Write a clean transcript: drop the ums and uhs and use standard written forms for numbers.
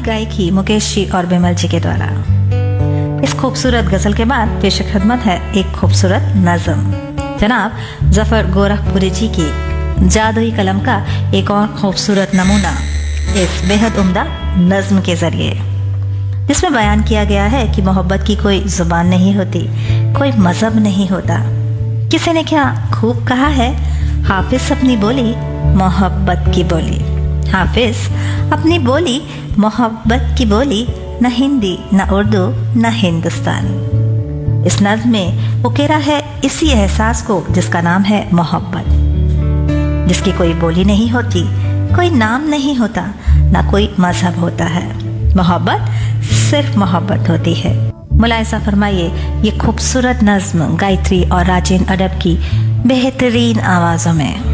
गायकी मुकेश जी और बिमल जी के द्वारा। इस खूबसूरत गजल के बाद पेश खिदमत है एक खूबसूरत नज़म जनाब जफर गोरखपुरी जी की जादुई कलम का एक और खूबसूरत नमूना इस बेहद उम्दा नज्म के जरिए, जिसमें बयान किया गया है कि मोहब्बत की कोई जुबान नहीं होती, कोई मजहब नहीं होता। किसी ने क्या खूब कहा है, हाफिज अपनी बोली मोहब्बत की बोली, हाफिज अपनी बोली मोहब्बत की बोली, न हिंदी न उर्दू न हिंदुस्तानी। इस नज्म में उकेरा है इसी एहसास को जिसका नाम है मोहब्बत, जिसकी कोई बोली नहीं होती, कोई नाम नहीं होता, ना कोई मजहब होता है। मोहब्बत सिर्फ मोहब्बत होती है। मुलाहिजा फरमाइए ये खूबसूरत नज्म गायत्री और राजेंद्र अडब की बेहतरीन आवाजों में।